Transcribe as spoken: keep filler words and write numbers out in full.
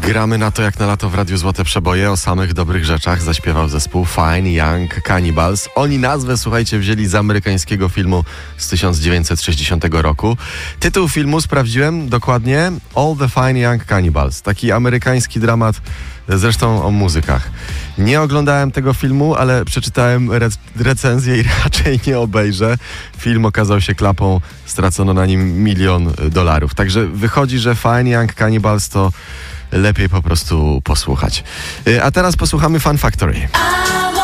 Gramy na to jak na lato w Radiu Złote Przeboje. O samych dobrych rzeczach zaśpiewał zespół Fine Young Cannibals. Oni nazwę, słuchajcie, wzięli z amerykańskiego filmu z tysiąc dziewięćset sześćdziesiątego roku. Tytuł filmu, sprawdziłem dokładnie, All the Fine Young Cannibals. Taki amerykański dramat, zresztą o muzykach. Nie oglądałem tego filmu, ale przeczytałem re- recenzję i raczej nie obejrzę. Film okazał się klapą, stracono na nim milion dolarów. Także wychodzi, że Fine Young Cannibals to lepiej po prostu posłuchać. A teraz posłuchamy Fun Factory.